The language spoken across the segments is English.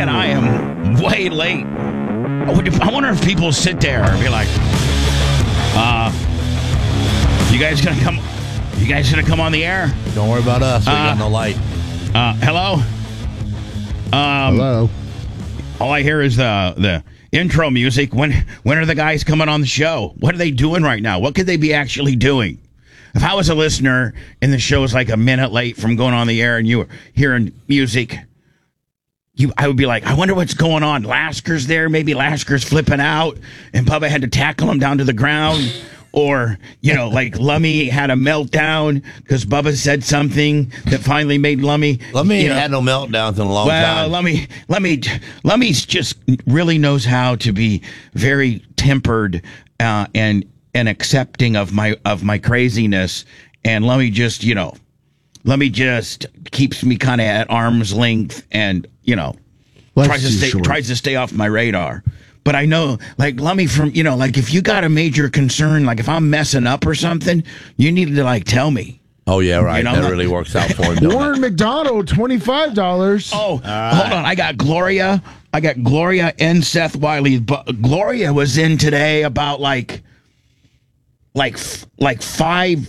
man, I am way late. I wonder if people sit there and be like, you guys gonna come? You guys gonna come on the air? Don't worry about us. We got no light. Hello. Hello. All I hear is the intro music. When are the guys coming on the show? What are they doing right now? What could they be actually doing? If I was a listener and the show was like a minute late from going on the air and you were hearing music, I would be like, I wonder what's going on. Lasker's there. Maybe Lasker's flipping out and Bubba had to tackle him down to the ground. Or, like Lummy had a meltdown because Bubba said something that finally made Lummy. Lummy ain't had no meltdowns in a long time. Lummy's just really knows how to be very tempered and accepting of my craziness. And Lummy just keeps me kind of at arm's length and, tries to stay off my radar. But I know, like, Lummy from, like, if you got a major concern, like, if I'm messing up or something, you need to, like, tell me. Oh, yeah, right. That really works out for him. Warren McDonald, $25. Oh, hold on. I got Gloria and Seth Wiley. But Gloria was in today about, like 5:45,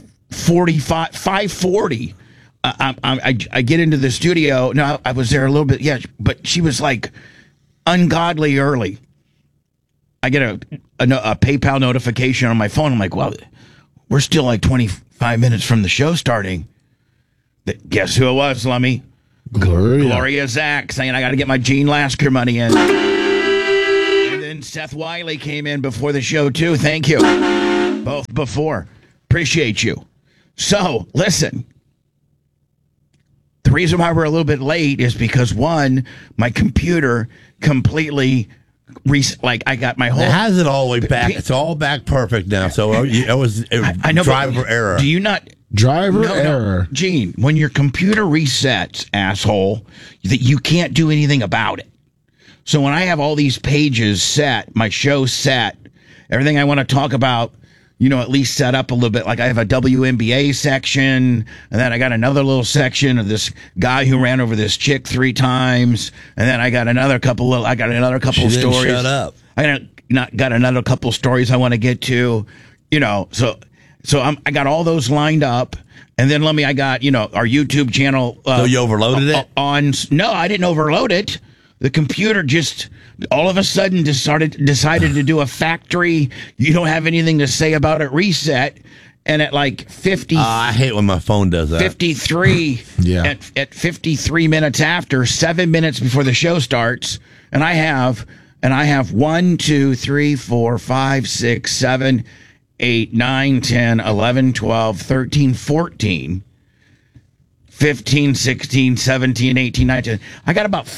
5:40. I get into the studio. No, I was there a little bit, yeah, but she was, like, ungodly early. I get a PayPal notification on my phone. I'm like, well, we're still like 25 minutes from the show starting. Guess who it was, Lummy? Gloria Zach saying I got to get my Gene Lasker money in. And then Seth Wiley came in before the show, too. Thank you. Both before. Appreciate you. So, listen. The reason why we're a little bit late is because, one, my computer completely... I got my whole... It has it all the way back. It's all back perfect now. So it was driver error. Do you not... Driver error. No. Gene, when your computer resets, asshole, that you can't do anything about it. So when I have all these pages set, my show set, everything I want to talk about, at least set up a little bit. Like I have a WNBA section, and then I got another little section of this guy who ran over this chick 3 times, and then I got another couple She stories. Didn't shut up. I got another couple stories I want to get to, So I got all those lined up, and then I got our YouTube channel. So you overloaded it? No, I didn't overload it. The computer just all of a sudden decided to do a factory. You don't have anything to say about it. Reset, and at like 50. I hate when my phone does that. 53. Yeah. At 53 minutes after, 7 minutes before the show starts, and I have 1, 2, 3, 4, 5, 6, 7, 8, 9, 10, 11, 12, 13, 14. 15, 16, 17, 18, 19. I got about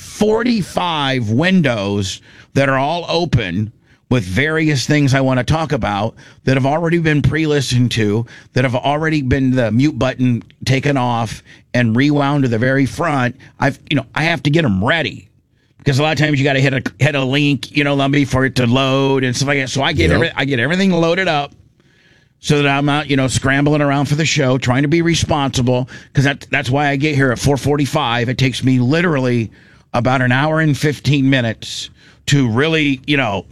45 windows that are all open with various things I want to talk about that have already been pre-listened to, that have already been the mute button taken off and rewound to the very front. I have to get them ready because a lot of times you got to hit a link, Lumby, for it to load and stuff like that. So I get everything loaded up. So that I'm not, scrambling around for the show, trying to be responsible, because that's why I get here at 4:45. It takes me literally about an hour and 15 minutes to really,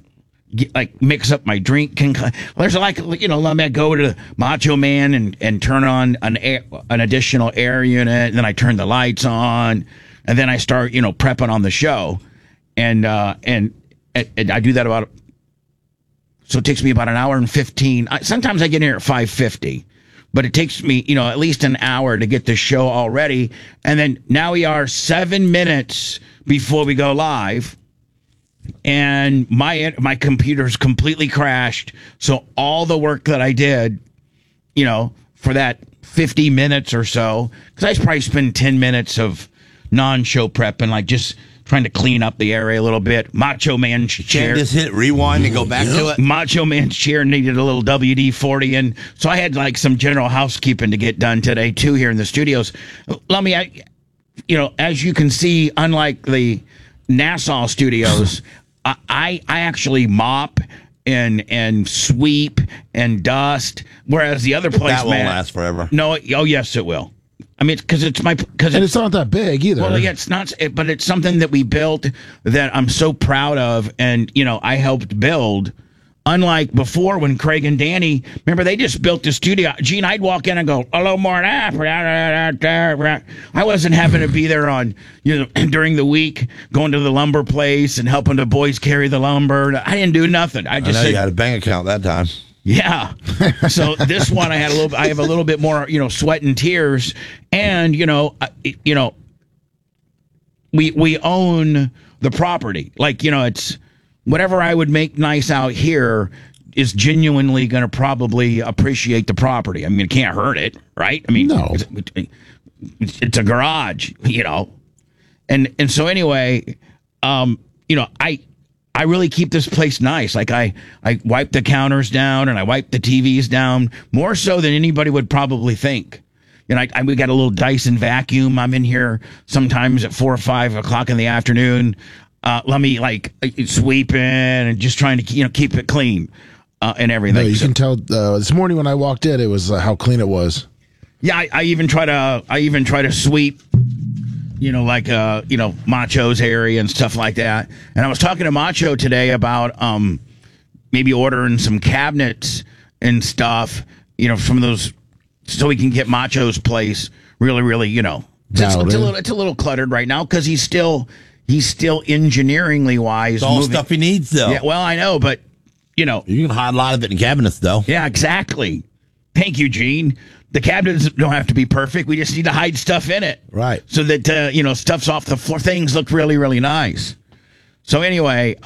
mix up my drink. There's let me go to Macho Man and turn on an additional air unit, and then I turn the lights on, and then I start, prepping on the show, and I do that about. So it takes me about an hour and 15. Sometimes I get here at 5:50, but it takes me, at least an hour to get the show all ready. And then now we are 7 minutes before we go live, and my computer's completely crashed. So all the work that I did, for that 50 minutes or so, because I probably spend 10 minutes of non-show prep and just trying to clean up the area a little bit. Macho Man's chair. Can't just hit rewind and go back to it? Macho Man's chair needed a little WD-40, and so I had some general housekeeping to get done today, too, here in the studios. Lummy, as you can see, unlike the Nassau studios, I actually mop and sweep and dust, whereas the other place, that won't last forever. No, oh, yes, it will. I mean, because it's not that big either. Well, yeah, it's not, but it's something that we built that I'm so proud of, and I helped build. Unlike before when Craig and Danny, remember, they just built the studio. Gene, I'd walk in and go, a little more. I wasn't having to be there on, during the week, going to the lumber place and helping the boys carry the lumber. I didn't do nothing. I know you had a bank account that time. Yeah. So this one, I have a little bit more, sweat and tears, and we own the property. Like, it's. Whatever I would make nice out here is genuinely going to probably appreciate the property. I mean, it can't hurt it, right? I mean, no. It's a garage, And so anyway, I really keep this place nice. Like I wipe the counters down and I wipe the TVs down more so than anybody would probably think. We got a little Dyson vacuum. I'm in here sometimes at 4 or 5 o'clock in the afternoon. Let me sweeping and just trying to keep it clean and everything. No, you can tell this morning when I walked in, it was how clean it was. Yeah, I even try to sweep, Macho's area and stuff like that. And I was talking to Macho today about maybe ordering some cabinets and stuff, from those, so we can get Macho's place really, really, it's a little cluttered right now because he's still engineeringly wise. It's all stuff he needs, though. Yeah, well, I know, but, You can hide a lot of it in cabinets, though. Yeah, exactly. Thank you, Gene. The cabinets don't have to be perfect. We just need to hide stuff in it. Right. So that, stuff's off the floor. Things look really, really nice. So anyway,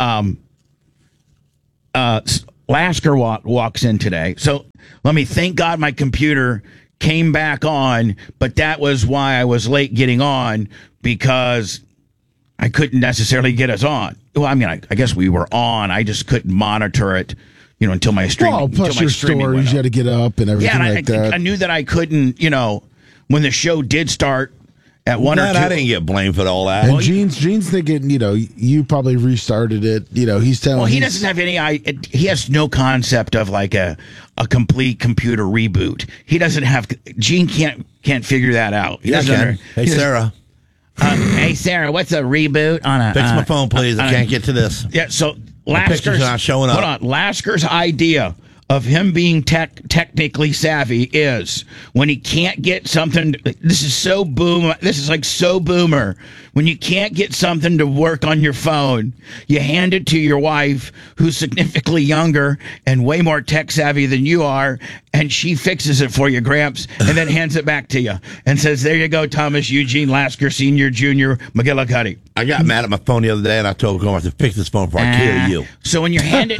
Lasker walks in today. So let me thank God my computer came back on, but that was why I was late getting on, because I couldn't necessarily get us on. Well, I mean, I guess we were on. I just couldn't monitor it, until my stream. Well, plus your stories, you had to get up and everything that. I knew that I couldn't, when the show did start at 1 or 2. I didn't get blamed for all that. And Gene's thinking, you probably restarted it. He's telling. Well, he doesn't have any. He has no concept of like a complete computer reboot. He doesn't have. Gene can't figure that out. He doesn't. Hey, Sarah. Hey, Sarah, what's a reboot on a... Fix my phone, please. I can't get to this. Yeah, so Lasker's not showing up. Hold on. Lasker's idea of him being technically savvy is when he can't get something... This is so boomer. This is like so boomer. When you can't get something to work on your phone, you hand it to your wife, who's significantly younger and way more tech savvy than you are, and she fixes it for you, Gramps, and then hands it back to you and says, there you go, Thomas Eugene Lasker, Sr., Jr., McGillicuddy. I got mad at my phone the other day, and I told him I have to fix this phone before I kill you. So when you're handing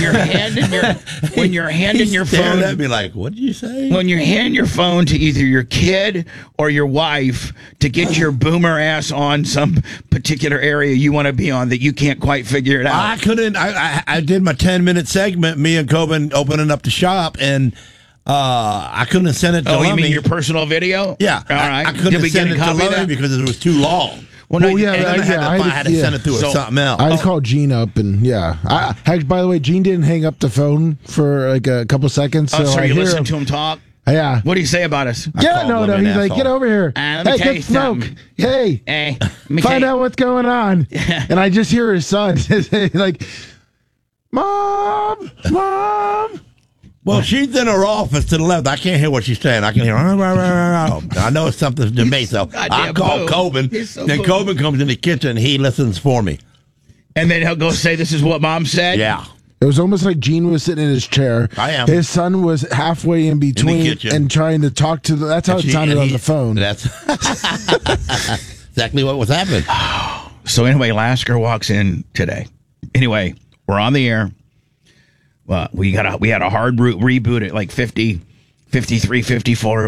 your phone at me like, what did you say? When you're handing your phone to either your kid or your wife to get your boomer ass on some particular area you want to be on that you can't quite figure it out. I couldn't. I did my 10-minute segment, me and Coben opening up the shop, and I couldn't send it to Lummy. You mean your personal video? Yeah. All right. I couldn't send it to Lummy because it was too long. I had to send it to something else. I called Gene up, and by the way, Gene didn't hang up the phone for like a couple seconds. So you listened to him talk? Yeah. What do you say about us? Yeah, no. He's like, get over here. Hey, get smoke. Hey, find out what's going on. And I just hear his son like, Mom. Well, she's in her office to the left. I can't hear what she's saying. I can hear. I know it's something to me, so I call Coben. Then Coben comes in the kitchen. He listens for me. And then he'll go say, this is what Mom said? Yeah. It was almost like Gene was sitting in his chair. I am. His son was halfway in between and trying to talk to that's how it sounded on the phone. That's exactly what was happening. So anyway, Lasker walks in today. Anyway, we're on the air. We had a hard reboot at like 50, 53, 54.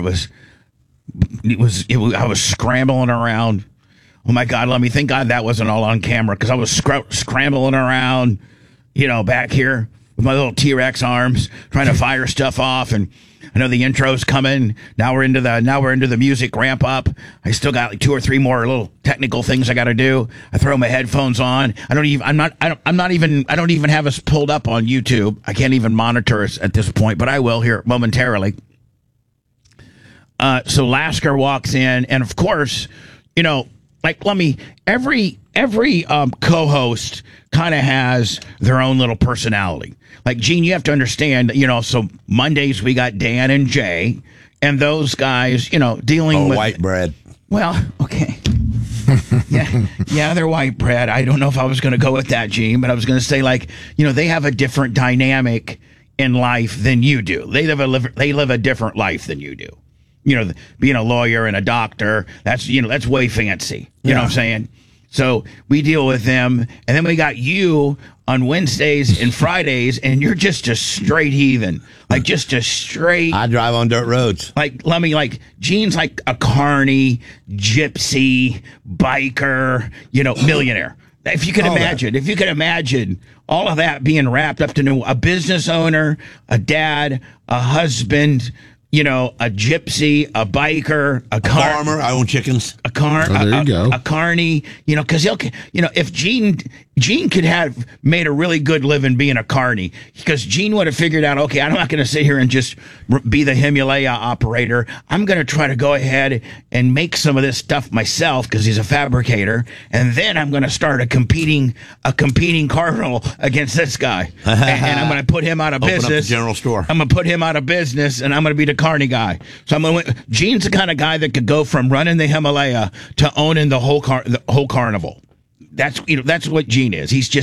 I was scrambling around. Oh my God, thank God that wasn't all on camera, because I was scrambling around, back here with my little T-Rex arms trying to fire stuff off. And I know the intro's coming. Now we're into the music ramp up. I still got like 2 or 3 more little technical things I got to do. I throw my headphones on. I don't even have us pulled up on YouTube. I can't even monitor us at this point, but I will here momentarily. so Lasker walks in, and of course, like every co-host kind of has their own little personality. Like, Gene, you have to understand, so Mondays we got Dan and Jay, and those guys, dealing with white bread. Well, okay. Yeah, they're white bread. I don't know if I was going to go with that, Gene, but I was going to say, like, they have a different dynamic in life than you do. They live a different life than you do. Being a lawyer and a doctor, that's way fancy. You know what I'm saying? So we deal with them, and then we got you on Wednesdays and Fridays, and you're just a straight heathen. Like, just a straight... I drive on dirt roads. Gene's like a carny, gypsy, biker, millionaire. If you could imagine all of that being wrapped up to a business owner, a dad, a husband... a gypsy, a biker, a farmer. I own chickens. There you go. A carny, because if Gene could have made a really good living being a carny, because Gene would have figured out, okay, I'm not going to sit here and just be the Himalaya operator. I'm going to try to go ahead and make some of this stuff myself, because he's a fabricator, and then I'm going to start a competing carnival against this guy, and I'm going to put him out of business. Open up the general store. I'm going to put him out of business, and I'm going to be the carny guy. So Gene's the kind of guy that could go from running the Himalaya to owning the whole carnival. That's what Gene is. He's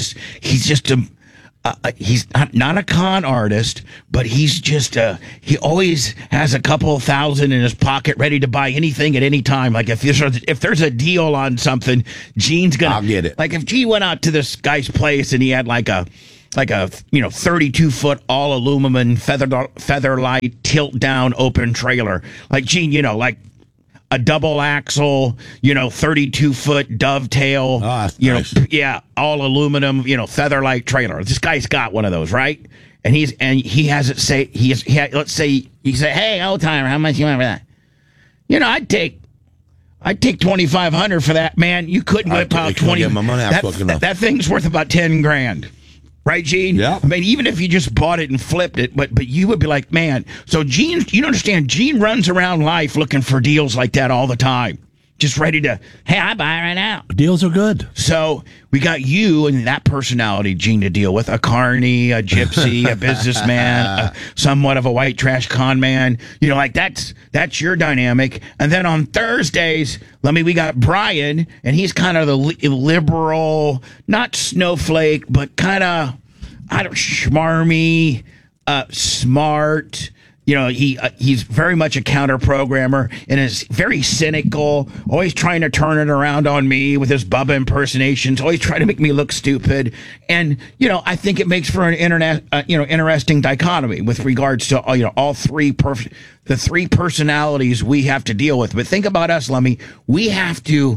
not a con artist, but he's just he always has a couple $1,000 in his pocket, ready to buy anything at any time. Like, if there's a deal on something, Gene's gonna. I'll get it. Like, if Gene went out to this guy's place and he had like a 32-foot all aluminum featherlight tilt down open trailer, like, Gene, like a double axle, 32-foot dovetail, nice. all aluminum, featherlight trailer. This guy's got one of those, right? And he has it say let's say he say, "Hey, old timer, how much you want for that?" I'd take $2,500 for that, man. You couldn't whip out 20. That thing's worth about $10,000. Right, Gene? Yeah. I mean, even if you just bought it and flipped it, but you would be like, man. So Gene, you understand, Gene runs around life looking for deals like that all the time. Just ready to, hey, I buy it right now. Deals are good. So we got you and that personality, Gene, to deal with. A carny, a gypsy, a businessman, somewhat of a white trash con man. That's your dynamic. And then on Thursdays, we got Brian, and he's kind of the liberal, not snowflake, but kind of, schmarmy, smart. He's very much a counter programmer and is very cynical, always trying to turn it around on me with his Bubba impersonations, always trying to make me look stupid. And, I think it makes for an interesting dichotomy with regards to, all three the three personalities we have to deal with. But think about us, Lummy. We have to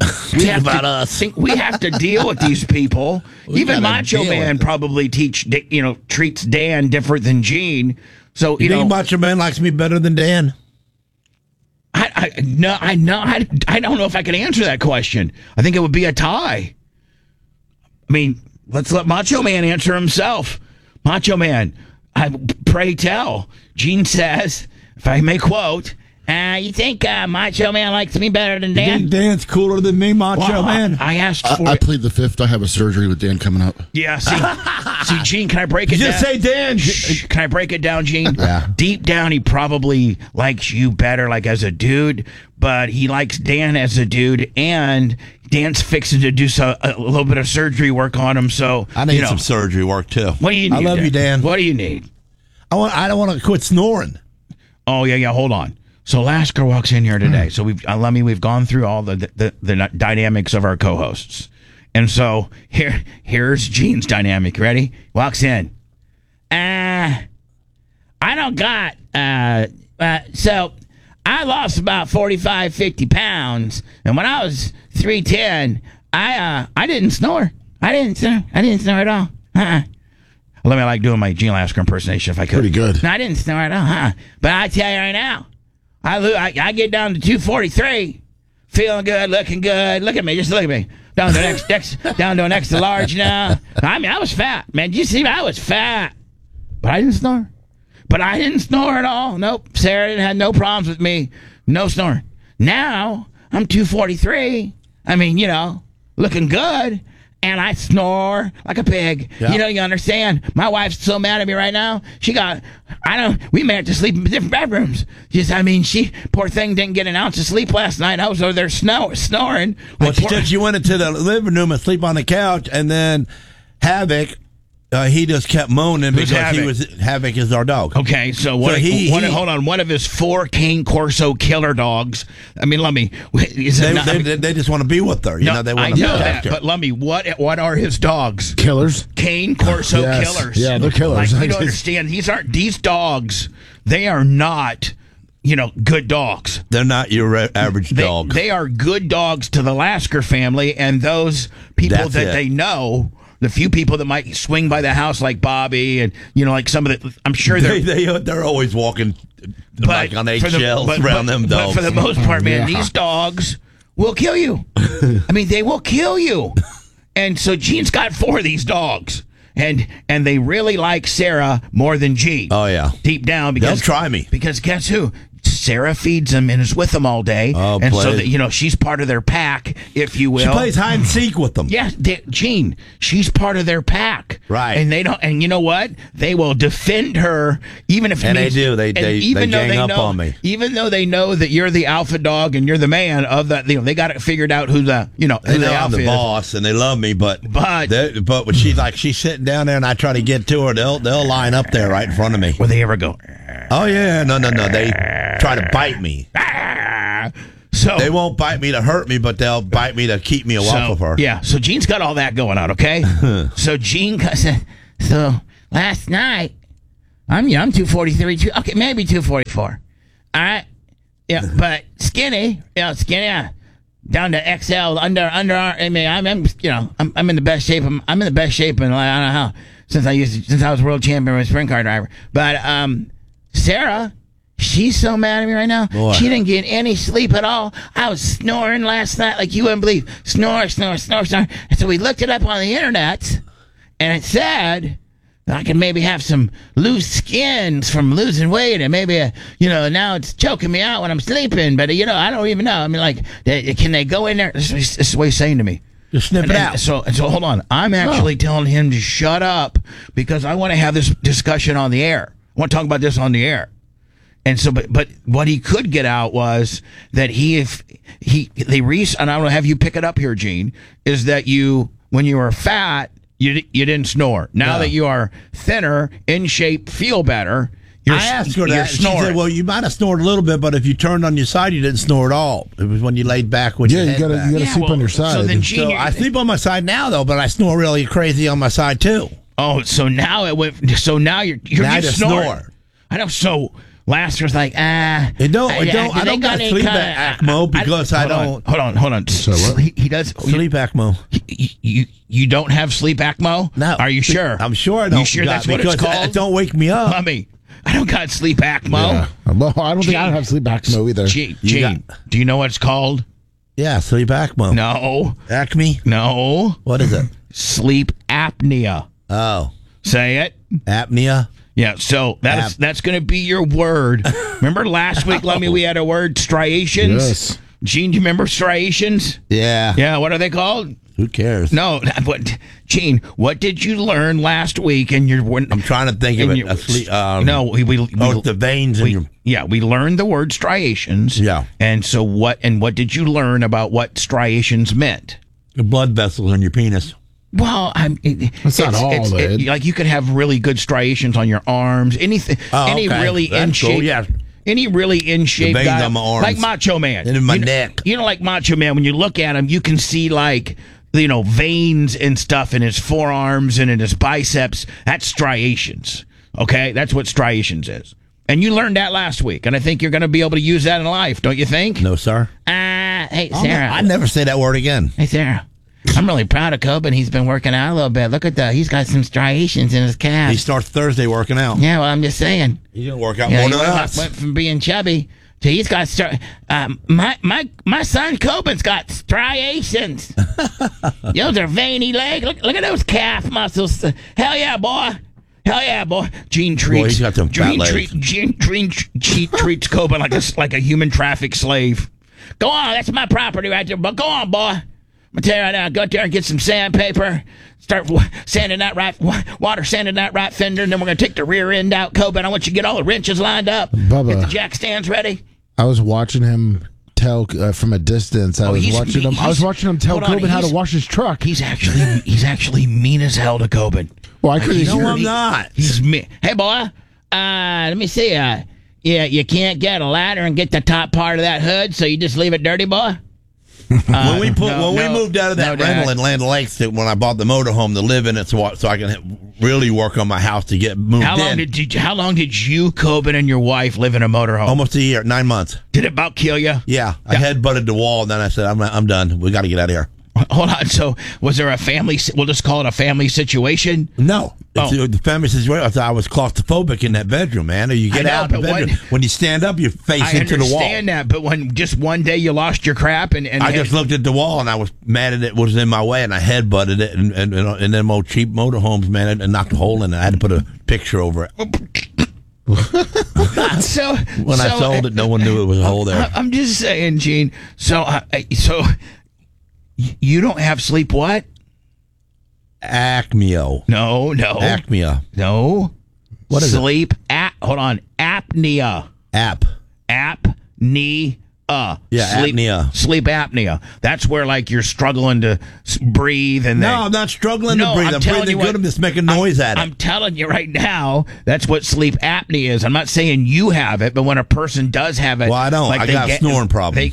deal with these people. Even Macho Man probably treats Dan different than Gene. So you think Macho Man likes me better than Dan? I don't know if I can answer that question. I think it would be a tie. I mean, let's let Macho Man answer himself. Macho Man, pray tell. Gene says, if I may quote, you think Macho Man likes me better than Dan? You think Dan's cooler than me, Macho Man? I asked for I plead the fifth. I have a surgery with Dan coming up. Yeah, see, Gene, can I break it down? Just say Dan. Can I break it down, Gene? Yeah. Deep down, he probably likes you better, like, as a dude, but he likes Dan as a dude, and Dan's fixing to do a little bit of surgery work on him, so... I need some surgery work, too. What do you need, I love you, Dan. What do you need? I don't want to quit snoring. Oh, yeah, hold on. So Lasker walks in here today. So we've gone through all the dynamics of our co-hosts. And so here's Gene's dynamic. Ready? Walks in. I don't got so I lost about 45, 50 pounds, and when I was 310, I didn't snore. I didn't snore at all. Let me doing my Gene Lasker impersonation if I could. Pretty good. No, I didn't snore at all. But I tell you right now, I get down to 243, feeling good, looking good. Look at me, just look at me. Down to an extra large now. I mean, I was fat, man. Did you see me? I was fat, but I didn't snore. At all. Nope. Sarah had no problems with me No snoring. Now I'm 243. I mean, looking good. And I snore like a pig. Yeah. You understand? My wife's so mad at me right now. We may have to sleep in different bedrooms. She, poor thing, didn't get an ounce of sleep last night. I was over there snoring. Well, she said she went into the living room and sleep on the couch, and then Havoc, he just kept moaning because Havoc is our dog. Okay, so hold on. One of his 4 Cane Corso killer dogs. I mean, Lummy, they just want to be with her. They want to protect her. But Lummy, what are his dogs? Killers. Cane Corso killers. Yeah, they're killers. You don't understand. These dogs. They are not. Good dogs. They're not your average dog. They are good dogs to the Lasker family and those people they know. The few people that might swing by the house, like Bobby, and like some of the, I'm sure they're always walking like on eggshells around them dogs. But for the most part, man, these dogs will kill you. I mean, they will kill you. And so Gene's got 4 of these dogs, and they really like Sarah more than Gene. Oh yeah, deep down, because they'll try me. Because guess who? Sarah feeds them and is with them all day. Oh, and so that, she's part of their pack, if you will. She plays hide and seek with them. Yeah, Gene, she's part of their pack. Right. And they don't. And you know what? They will defend her, even if. And they do. They gang up on me. Even though they know that you're the alpha dog and you're the man of that. They got it figured out who the They know I'm the boss and they love me, but when she's sitting down there and I try to get to her, they'll line up there right in front of me. Will they ever go? Oh yeah, no. They try to bite me. So they won't bite me to hurt me, but they'll bite me to keep me off of her. Yeah. So Gene's got all that going on. Okay. So Gene said, so last night, I'm 243. Okay, maybe 244. All right. Yeah, but skinny. Down to XL under. I mean, I'm in the best shape. I'm in the best shape in I don't know how since I was world champion with a sprint car driver. But Sarah. She's so mad at me right now. Boy. She didn't get any sleep at all. I was snoring last night like you wouldn't believe. Snore. And so we looked it up on the internet, and it said that I could maybe have some loose skins from losing weight, and maybe, now it's choking me out when I'm sleeping. But, I don't even know. I mean, like, can they go in there? This is what he's saying to me. Just snip it out. So hold on. I'm actually telling him to shut up because I want to have this discussion on the air. I want to talk about this on the air. And so, but what he could get out was that and I don't know, have you pick it up here, Gene, is that when you were fat, you didn't snore. Now that you are thinner, in shape, feel better, I asked her that. She said, well, you might have snored a little bit, but if you turned on your side, you didn't snore at all. It was when you laid back with your head back. You got to sleep on your side. So then, Gene, I sleep on my side now, though, but I snore really crazy on my side, too. Oh, so now it went, so now you're snore. I know, so... Lasker's like, I don't got sleep ACMO because I don't. Hold on. So what? He does sleep ACMO. You don't have sleep ACMO? No. Are you sure? I'm sure I don't. You sure that's what it's called? Don't wake me up. Mommy, I don't got sleep ACMO. Yeah. Well, I don't think I have sleep ACMO either. Gene, do you know what it's called? Yeah, sleep ACMO. No. Acme? No. What is it? Sleep apnea. Oh. Say it. Apnea? Yeah, so that's going to be your word. Remember last week, Lummy, we had a word, striations? Yes. Gene, do you remember striations? Yeah. Yeah, what are they called? Who cares? No, Gene, what did you learn last week? And I'm trying to think of it. The veins in your... Yeah, we learned the word striations. Yeah. And so what did you learn about what striations meant? The blood vessels in your penis. Well, that's not all. Like you could have really good striations on your arms. Anything, really in shape. Cool, yeah. Any really in shape guy, on my arms. like Macho Man, and in my neck. Like Macho Man. When you look at him, you can see veins and stuff in his forearms and in his biceps. That's striations. Okay, that's what striations is. And you learned that last week, and I think you're going to be able to use that in life, don't you think? No, sir. Hey, Sarah. I never say that word again. Hey, Sarah. I'm really proud of Coben. He's been working out a little bit. Look at that. He's got some striations in his calf. He starts Thursday working out. Yeah, well, I'm just saying. He's going to work out more than us. Went from being chubby to he's got my son Coben's got striations. Those are veiny legs. Look at those calf muscles. Hell yeah, boy. Hell yeah, boy. Gene treats. Boy, he's got them fat legs. Gene treats Coben like a human traffic slave. Go on, that's my property right there. But go on, boy. I'm gonna tell you right now. Go out there and get some sandpaper. Start sanding that right fender, and then we're gonna take the rear end out, Coben. I want you to get all the wrenches lined up. Bubba, get the jack stands ready. I was watching him tell from a distance. I was watching him tell Coben how to wash his truck. He's actually mean as hell to Coben. Well, I couldn't hear. No, I'm not. He's mean. Hey, boy. Let me see. Yeah, you can't get a ladder and get the top part of that hood, so you just leave it dirty, boy. When we moved out of that rental in Land Lakes, when I bought the motorhome to live in it, so I can really work on my house to get moved How long did you, Coben, and your wife live in a motorhome? Almost a year, 9 months. Did it about kill you? Yeah, I headbutted the wall, and then I said, "I'm done. We got to get out of here." Hold on. So, was there a family? We'll just call it a family situation. No, the family situation. I was claustrophobic in that bedroom, man. You get out of the bedroom. When you stand up, you face into the wall. I understand that, but when just one day you lost your crap, and I just looked at the wall, and I was mad at it was in my way, and I headbutted it, and them old cheap motorhomes, man, and knocked a hole in it. I had to put a picture over it. I sold it, no one knew it was a hole there. I'm just saying, Gene. So you don't have sleep what? Acmeo. No. Acmea. No. What is sleep? Hold on. Apnea. Apnea. Yeah, apnea. Sleep apnea. That's where like you're struggling to breathe. I'm not struggling to breathe. I'm breathing good. I'm just making noise at it. I'm telling you right now, that's what sleep apnea is. I'm not saying you have it, but when a person does have it, well, I don't. I got a snoring problem.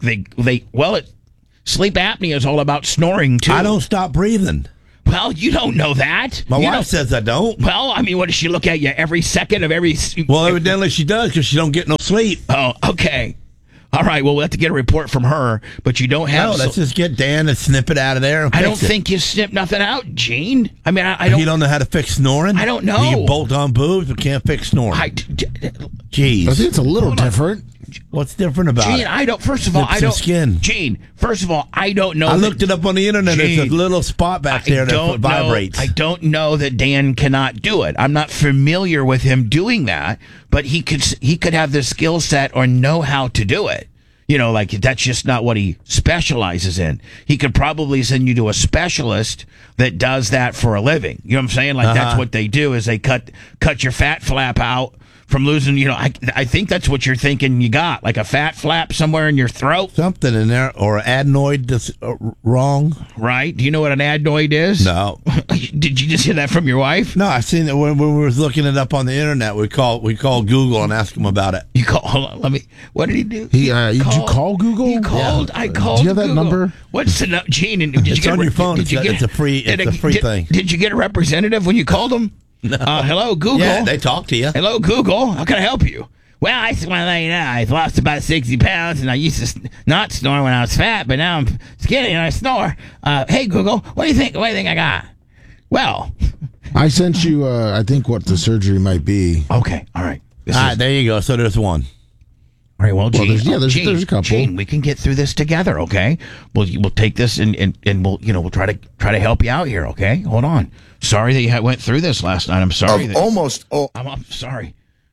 Sleep apnea is all about snoring too. I don't stop breathing. Well, you don't know that. My wife says I don't. Well, I mean, what does she look at you every second of every? Well, evidently she does because she don't get no sleep. Oh, okay. All right. Well, we'll have to get a report from her, but you don't have. No, let's just get Dan and snip it out of there. I don't think you snip nothing out, Gene. I mean, I don't. You don't know how to fix snoring? I don't know. You bolt on boobs, but can't fix snoring. Jeez. I think it's a little different. What's different about Gene, it? I don't. First of all, I don't. Skin. Gene, first of all, I don't know. I looked it up on the internet. Gene, there's a little spot back there that vibrates. I don't know that Dan cannot do it. I'm not familiar with him doing that, but he could have the skill set or know how to do it. You know, like that's just not what he specializes in. He could probably send you to a specialist that does that for a living. You know what I'm saying? Like that's what they do is they cut your fat flap out from losing, you know, I think that's what you're thinking you got, like a fat flap somewhere in your throat. Something in there, or adenoid that's wrong. Right? Do you know what an adenoid is? No. Did you just hear that from your wife? No, I seen it when we were looking it up on the internet. We called Google and asked them about it. Hold on, what did he do? Did you call Google? He called. Yeah. I called. Do you have that Google. number? What's the Gene? It's on your phone. It's a free thing. Did you get a representative when you called them? No. Hello, Google. Yeah, they talk to you. Hello, Google. How can I help you? Well, I just want to let you know I've lost about 60 pounds, and I used to not snore when I was fat, but now I'm skinny and I snore. Hey, Google, what do you think? What do you think I got? Well, I sent you, I think, what the surgery might be. Okay, all right. All right, there you go. So there's one. All right, well, Gene, there's a couple. Gene, we can get through this together, okay? We'll take this and we'll try to help you out here, okay? Hold on. Sorry that you went through this last night. I'm sorry. I'm sorry.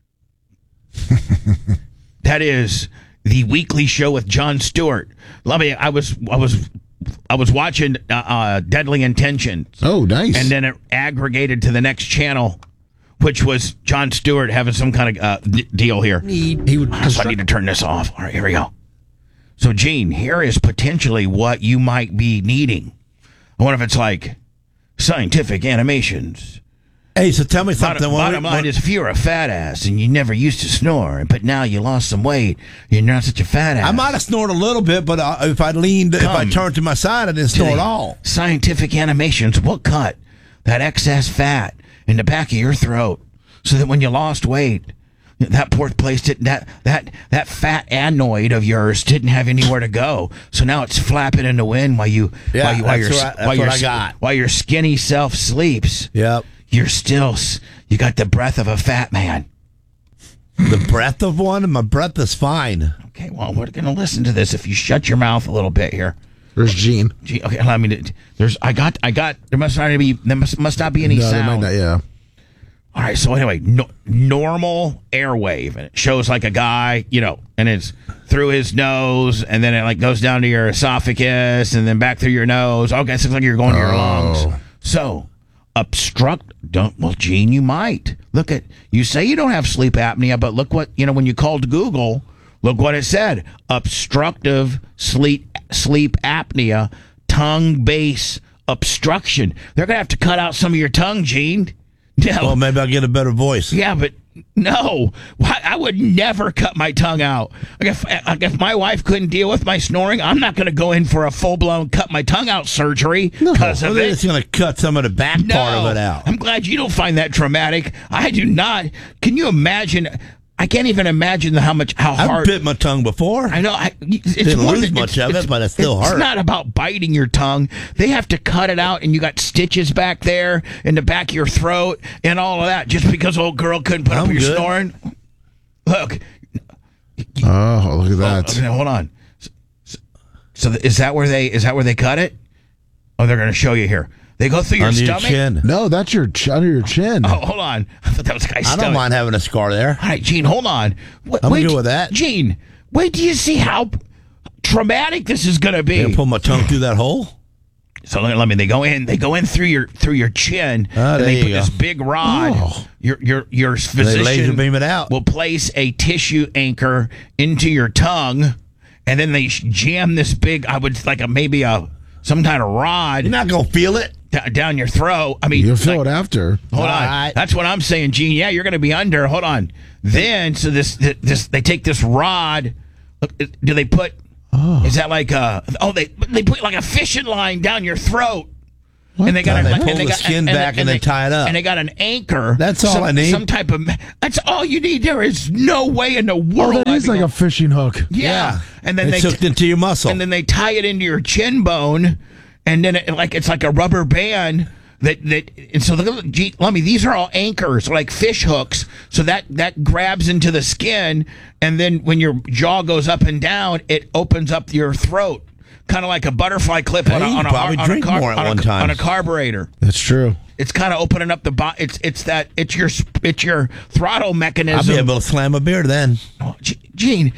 That is the weekly show with Jon Stewart. Let me. I was watching Deadly Intentions. Oh, nice. And then it aggregated to the next channel, which was Jon Stewart having some kind of deal here. So I need to turn this off. All right, here we go. So, Gene, here is potentially what you might be needing. I wonder if it's like scientific animations. Hey, so tell me something. Bottom line is, if you're a fat ass and you never used to snore, but now you lost some weight, you're not such a fat ass. I might have snored a little bit, but if I turned to my side, I didn't snore at all. Scientific animations will cut that excess fat in the back of your throat, so that when you lost weight, that poor place didn't, that fat adenoid of yours didn't have anywhere to go. So now it's flapping in the wind while your skinny self sleeps. Yep. You got the breath of a fat man. The breath of one? My breath is fine. Okay, well, we're going to listen to this if you shut your mouth a little bit here. There's Gene. Okay, there must not be any sound. There might not, yeah. All right, so anyway, normal airwave, and it shows like a guy, and it's through his nose, and then it like goes down to your esophagus, and then back through your nose. Okay, so it's like you're going to your lungs. So well, Gene, you might you say you don't have sleep apnea, but look what when you called Google, look what it said: obstructive sleep apnea, tongue base obstruction. They're gonna have to cut out some of your tongue, Gene. No. Well, maybe I'll get a better voice. Yeah, but no. I would never cut my tongue out. If my wife couldn't deal with my snoring, I'm not going to go in for a full-blown cut my tongue out surgery because of it. It's going to cut some of the back part of it out. I'm glad you don't find that traumatic. I do not. Can you imagine? I can't even imagine how hard. I've bit my tongue before. I know. Didn't lose much of it, but it still hurt. It's not about biting your tongue. They have to cut it out, and you got stitches back there in the back of your throat and all of that just because old girl couldn't put up with your snoring. Look. Oh, look at that. Hold on. So is that where they cut it? Oh, they're going to show you here. They go through your stomach? Your chin. No, that's under your chin. Oh, hold on. I thought that was a guy's stomach. I don't mind having a scar there. All right, Gene, hold on. I'm good with that. Gene, wait till you see how traumatic this is going to be. They pull my tongue through that hole? So they go in through your chin, and they put this big rod. Oh. Your physician laser beam it out. Will place a tissue anchor into your tongue, and then they jam this big, some kind of rod. You're not going to feel it. Down your throat. I mean, you'll feel it after. Hold on. That's what I'm saying, Gene. Yeah, you're going to be under. Hold on. Then, so this they take this rod. Look, do they put? Oh. Is that like they put like a fishing line down your throat. What? And they got pull the skin back and they tie it up. And they got an anchor. That's all I need. Some type of. That's all you need. There is no way in the world. Oh, that is like a fishing hook. Yeah. And then it's hooked into your muscle. And then they tie it into your chin bone. And then it's like a rubber band and so Lummy, these are all anchors, like fish hooks. So that grabs into the skin, and then when your jaw goes up and down, it opens up your throat, kind of like a butterfly clip on a carburetor. That's true. It's kind of opening up the it's your throttle mechanism. I'll be able to slam a beer then. Oh, Gene,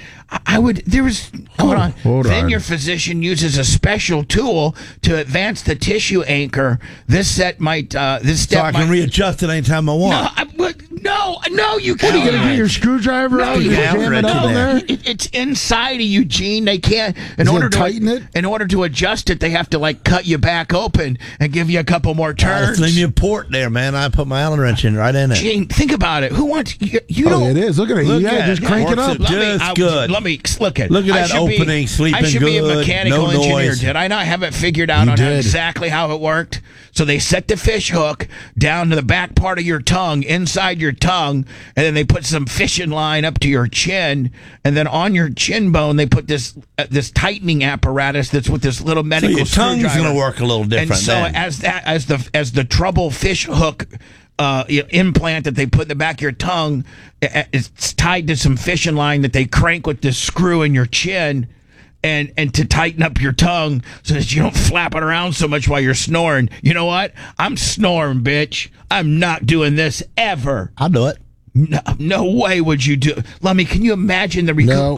hold on. Your physician uses a special tool to advance the tissue anchor. This step so I can readjust it anytime I want. No, you can't. What, are you gonna get your screwdriver out and jam it up in there? It's inside of you, Gene. They can't. In order to adjust it, they have to cut you back open and give you a couple more turns. Leave me a port there, man. I put my Allen wrench in right in it. Gene, think about it. Who wants you? It is. Look at it. Just crank it up. Just good. Let me look at. Look at that opening. Sleeping good. I should be a mechanical engineer. Noise. Did I not have it figured out on exactly how it worked? So they set the fish hook down to the back part of your tongue, inside your tongue, and then they put some fishing line up to your chin, and then on your chin bone they put this tightening apparatus that's with this little medical screwdriver. Your tongue's going to work a little different. And so as the trouble fish hook implant that they put in the back of your tongue, it's tied to some fishing line that they crank with this screw in your chin. And to tighten up your tongue so that you don't flap it around so much while you're snoring. You know what? I'm snoring, bitch. I'm not doing this ever. I'll do it. No way would you do it. Lummy, can you imagine the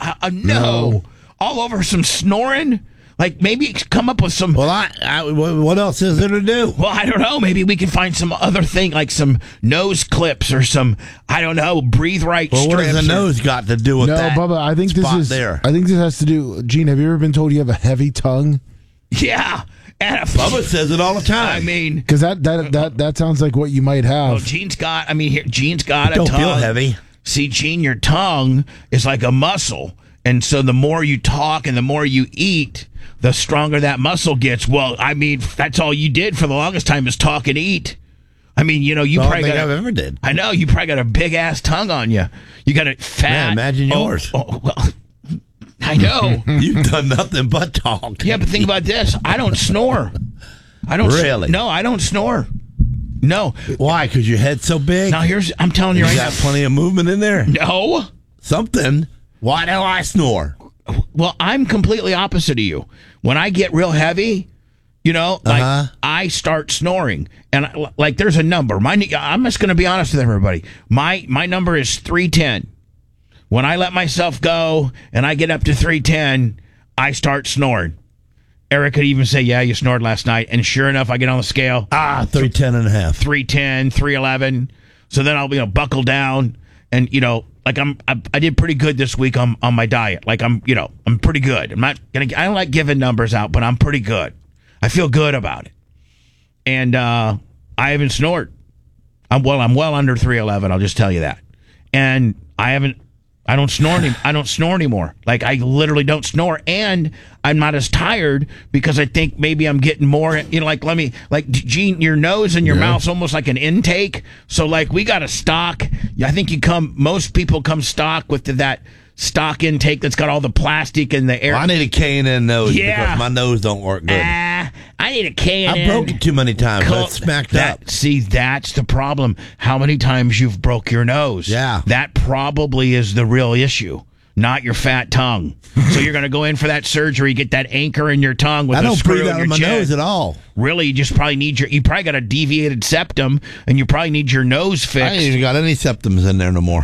No. All over some snoring? Like, maybe come up with some... Well, what else is there to do? Well, I don't know. Maybe we can find some other thing, like some nose clips or some, I don't know, breathe right strips. Well, what has the nose got to do with that? No, Bubba, I think this has to do... Gene, have you ever been told you have a heavy tongue? Yeah. Bubba says it all the time. I mean... Because that sounds like what you might have. Well, Gene's got a tongue. Don't feel heavy. See, Gene, your tongue is like a muscle. And so the more you talk and the more you eat... the stronger that muscle gets. Well, I mean, that's all you did for the longest time is talk and eat. I mean, you probably got. I've ever did. I know you probably got a big ass tongue on you. You got a fat. Yeah, imagine yours. Well, I know you've done nothing but talk. Yeah, but think about this. I don't snore. I don't really. No, I don't snore. No. Why? Because your head's so big. Now I'm telling you right now. You got plenty of movement in there. No. Something. Why do I snore? Well, I'm completely opposite of you. When I get real heavy, You know, like I start snoring, and like there's a number. I'm just going to be honest with everybody. My number is 310. When I let myself go and I get up to 310, I start snoring. Eric could even say, "Yeah, you snored last night," and sure enough, I get on the scale. 310 and a half, 310, 311. So then I'll buckle down, and like I did pretty good this week on my diet. Like I'm pretty good. I don't like giving numbers out, but I'm pretty good. I feel good about it. And I haven't snored. I'm well under 311, I'll just tell you that. And I don't snore anymore. Like I literally don't snore, and I'm not as tired because I think maybe I'm getting more, Gene, your nose and your mouth's almost like an intake. So like we got a stock. I think most people come stock with that stock intake that's got all the plastic and the air. Well, I need a K&N nose because my nose don't work good. I need a K&N. I broke it too many times. It's smacked up. See, that's the problem. How many times you've broke your nose? Yeah. That probably is the real issue, not your fat tongue. So you're going to go in for that surgery, get that anchor in your tongue with a screw in your chin. I don't breathe out of my nose at all. Really, you just probably you probably got a deviated septum, and you probably need your nose fixed. I ain't even got any septums in there no more.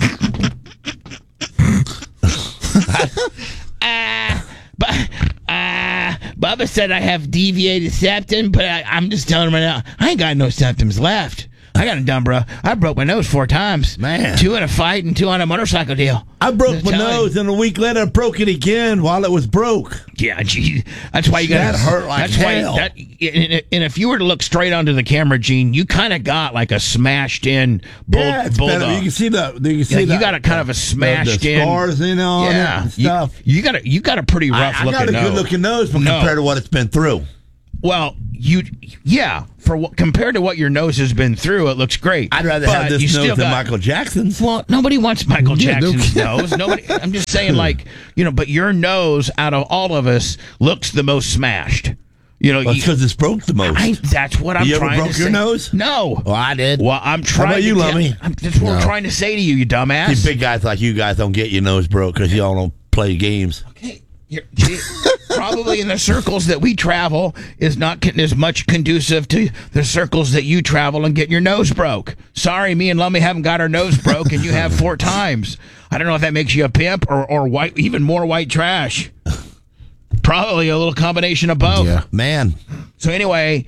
Bubba said I have deviated septum, but I'm just telling him right now, I ain't got no septums left. I got it done, bro. I broke my nose 4 times. Man. 2 in a fight and 2 on a motorcycle deal. I broke my nose, and a week later I broke it again while it was broke. Yeah, gee. That's why you got to hurt like hell. And if you were to look straight onto the camera, Gene, you kind of got like a smashed in bulldog. You can see you got a kind of a smashed in scars on it and stuff. You got a pretty rough looking nose. I got a good looking nose compared to what it's been through. Well, compared to what your nose has been through, it looks great. I'd rather have this nose than Michael Jackson's. Well, nobody wants Michael Jackson's nose. Nobody. I'm just saying, but your nose out of all of us looks the most smashed. Because it's broke the most. That's what I'm trying to say. You ever broke your nose? No. Well, I did. Well, I'm trying. How about you, Lummy? That's what I'm trying to say to you, you dumbass. These big guys like you guys don't get your nose broke because y'all don't play games. Okay. Probably in the circles that we travel is not as much conducive to the circles that you travel and get your nose broke. Sorry, me and Lummy haven't got our nose broke, and you have 4 times. I don't know if that makes you a pimp or white, even more white trash. Probably a little combination of both. Yeah, man. So anyway,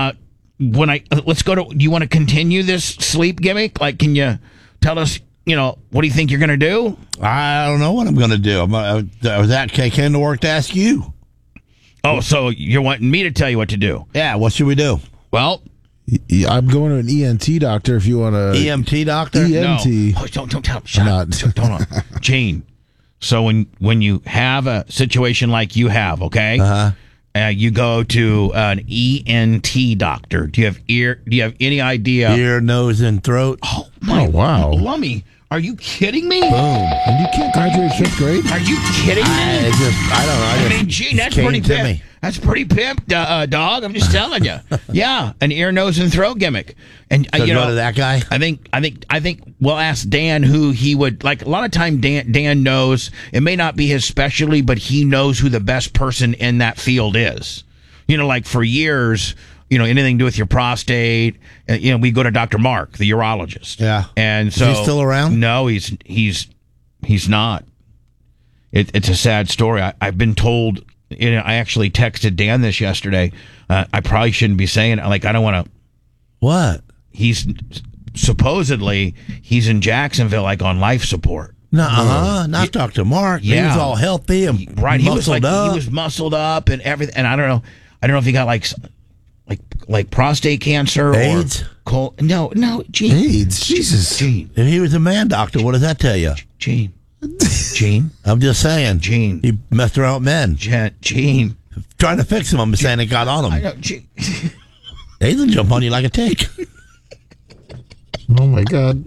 let's go to. Do you want to continue this sleep gimmick? Like, can you tell us? What do you think you're going to do? I don't know what I'm going to do. I was at KK to work to ask you. Oh, so you're wanting me to tell you what to do? Yeah, what should we do? Well, I'm going to an ENT doctor if you want to. EMT doctor? ENT. No. Oh, don't tell him. Shut up. Don't. Gene, so when you have a situation like you have, okay? You go to an ENT doctor. Do you have any idea? Ear, nose, and throat. Oh, my wow. Lummy, are you kidding me? Boom. And you can't graduate 5th grade? Are you kidding me? I don't know. I mean, Gene, that's pretty pimp. That's pretty pimp, dog. I'm just telling you. Yeah, an ear, nose, and throat gimmick. And so go to that guy. I think we'll ask Dan who he would like. A lot of time, Dan knows. It may not be his specialty, but he knows who the best person in that field is. Like for years, anything to do with your prostate. We go to Dr. Mark, the urologist. Yeah. And so is he still around? No, he's not. It's a sad story. I've been told. I actually texted Dan this yesterday. I probably shouldn't be saying it. Like, I don't want to. What? He's supposedly in Jacksonville, like on life support. Not Dr. Mark. Yeah. He was all healthy and right. Muscled up. He was muscled up and everything. And I don't know if he got like prostate cancer AIDS? or no, Gene. AIDS. Jesus. Gene. If he was a man doctor, what does that tell you? Gene. I'm just saying. Gene. He messed around with men. Gene. Trying to fix him. I'm saying it got on him. I know, Gene. AIDS will jump on you like a tick. Oh, my God.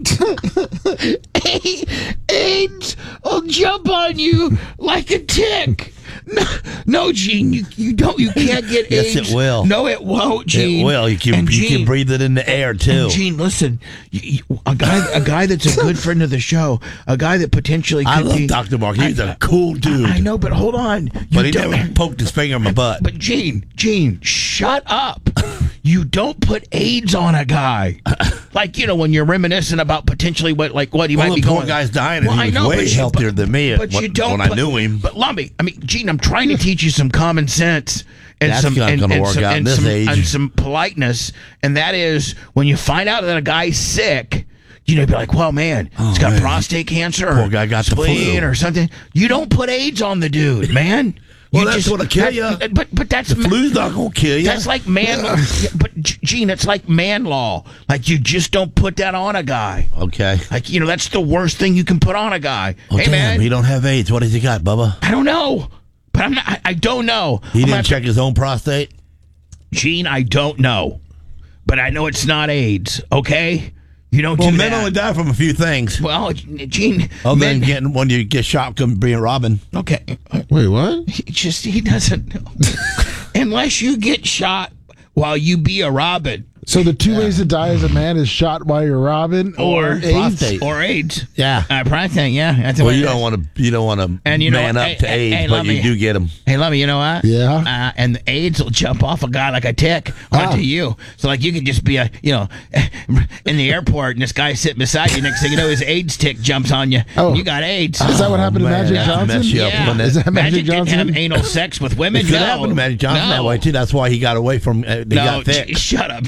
AIDS will jump on you like a tick. No, Gene, you can't get AIDS. Yes, it will. No, it won't, Gene. It will. You can breathe it in the air too. Gene, listen, a guy that's a good friend of the show, a guy that potentially could be. I love Dr. Mark. He's a cool dude. I know, but hold on. But he never poked his finger in my butt. But Gene, shut up. You don't put AIDS on a guy. Like, when you're reminiscing about potentially what he might be the going. poor guy's dying, and he was way healthier than me when I knew him. But Lumbee, Gene, I'm trying to teach you some common sense and That's not going to work out in this age. And some politeness, and that is when you find out that a guy's sick. Be like, well, man, he's got prostate cancer, poor guy got spleen, the flu or something. You don't put AIDS on the dude, man. Well, that's going to kill you. But that's the flu's not going to kill you. That's like man. But Gene, it's like man law. Like you just don't put that on a guy. Okay. Like that's the worst thing you can put on a guy. Oh, hey, damn, man, he don't have AIDS. What has he got, Bubba? I don't know. But I don't know. He didn't check his own prostate? Gene, I don't know. But I know it's not AIDS, okay? You don't do that. Men only die from a few things. Well, Gene... Other than getting when you get shot being robbing. Okay. Wait, what? He doesn't know. Unless you get shot while you be a robin. So the two ways to die as a man is shot while you're robbing or AIDS? Prostate. Or AIDS. Yeah. Prostate, yeah. That's well, you don't want to man up to AIDS, but you do get them. Hey, Lummy, you know what? Yeah. And the AIDS will jump off a guy like a tick onto you. So, like, you could just be in the airport, and this guy sitting beside you. Next thing you know, his AIDS tick jumps on you. Oh. You got AIDS. Is that what happened to Magic Johnson? Is that Magic Johnson? Didn't have anal sex with women? It could happen to Magic Johnson that way, too. That's why he got away from... he got thick. Shut up,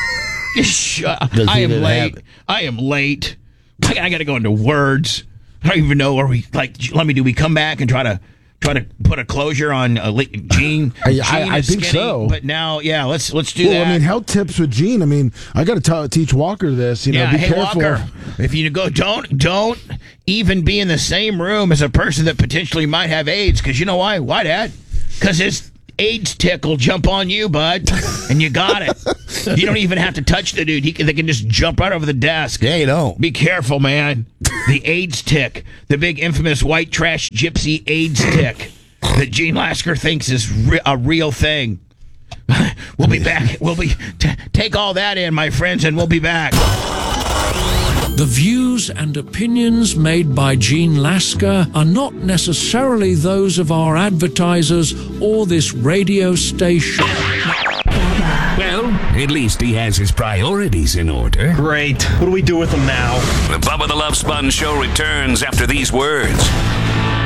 I am late. I got to go into words. I don't even know where we do we come back and try to put a closure on Gene? I think so. But now, let's do that. I mean, health tips with Gene. I got to teach Walker this. Be careful. Walker, if you go, don't even be in the same room as a person that potentially might have AIDS. Because you know why? Why, Dad? Because his AIDS tick will jump on you, bud, and you got it. You don't even have to touch the dude. They can just jump right over the desk. Yeah, you don't. Be careful, man. The AIDS tick, the big infamous white trash gypsy AIDS tick that Gene Lasker thinks is a real thing. We'll be back. Take all that in, my friends, and we'll be back. The views and opinions made by Gene Lasker are not necessarily those of our advertisers or this radio station. Well, at least he has his priorities in order. Great. What do we do with him now? The Bubba the Love Sponge Show returns after these words.